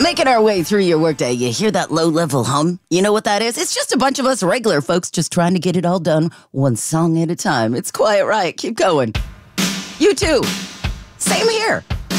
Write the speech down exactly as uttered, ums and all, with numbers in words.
Making our way through your workday, you hear that low-level hum? You know what that is? It's just a bunch of us regular folks just trying to get it all done one song at a time. It's quite right. Keep going. You too. Same here.